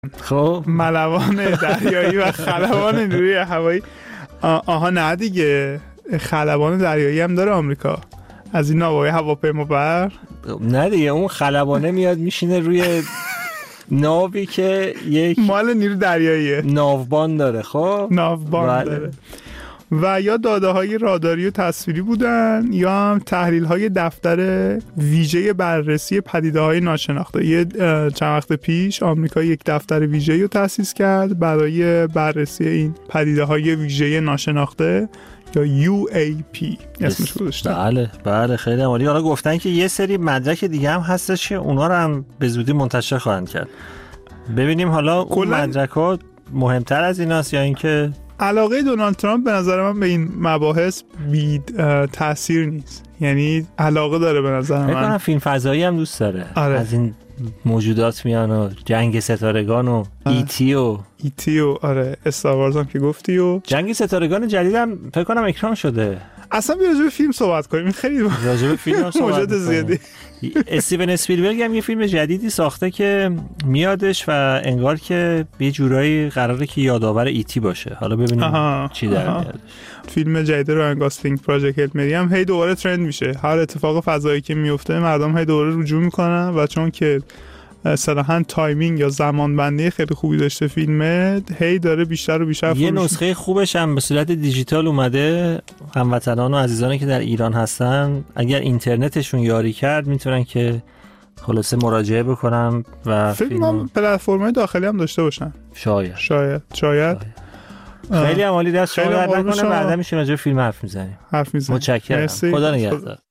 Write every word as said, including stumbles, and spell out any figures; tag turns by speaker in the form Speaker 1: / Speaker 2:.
Speaker 1: خب
Speaker 2: ملوان دریایی و خلبان نیروی هوایی. آها نه دیگه، خلبان دریایی هم داره آمریکا، از این ناوهای هواپیما بر.
Speaker 1: نه دیگه، اون خلبانه میاد میشینه روی ناوی که یک
Speaker 2: مال نیرو دریاییه،
Speaker 1: ناوبان داره. خب
Speaker 2: ناوبان داره. و یا داده های راداری و تصویری بودن یا هم تحلیل های دفتر ویژه بررسی پدیده های ناشناخته. یه چند وقت پیش آمریکا یک دفتر ویژه رو تأسیس کرد برای بررسی این پدیده های ویژه ناشناخته یا یو ای پی اسمش گذاشتن.
Speaker 1: بله بله خیلی عالی. حالا گفتن که یه سری مدرک دیگه هم هستش که اونا رو هم به زودی منتشر خواهند کرد. ببینیم حالا اون مدرکات مهمتر از ایناست یا اینکه
Speaker 2: علاقه دونالد ترامپ به نظر من به این مباحث بی تأثیر نیست. یعنی علاقه داره به نظر من.
Speaker 1: من فیلم فضایی هم دوست داره.
Speaker 2: آره.
Speaker 1: از این موجودات میان و جنگ ستارگان و ایتی و
Speaker 2: ایتی و آره استار وارز هم که گفتی و
Speaker 1: جنگ ستارگان جدیدم فکر کنم اکران شده.
Speaker 2: اصلا بیا راجع به فیلم صحبت کنیم. خیلی
Speaker 1: راجع به فیلم
Speaker 2: موجود زیادی.
Speaker 1: استیون اسپیلبرگ هم یه فیلم جدیدی ساخته که میادش و انگار که یه جورایی قراره که یادآور ایتی باشه. حالا ببینیم آها، چی در میاد. فیلم
Speaker 2: جدید راین گاسلینگ پراجکت هیل مری هم هی دوباره ترند میشه. هر اتفاق فضایی که میفته مردم هی دوباره رجوع میکنن و چون که اصطلاحاً تایمینگ یا زمان بندی خیلی خوبی داشته فیلمه، هی داره بیشتر و بیشتر
Speaker 1: یه نسخه خوبش هم به صورت دیجیتال اومده. هموطنان و عزیزانی که در ایران هستن اگر اینترنتشون یاری کرد میتونن که خلاصه مراجعه بکنم و
Speaker 2: فیلم هم پلتفرم‌های داخلی هم داشته باشن.
Speaker 1: شاید
Speaker 2: شاید شاید
Speaker 1: خیلی عالی. دست شما درد نکنه. بعدا میشیم راجع به فیلم حرف میزنیم.
Speaker 2: حرف میزنیم.
Speaker 1: متشکرم. خدا نگهدار.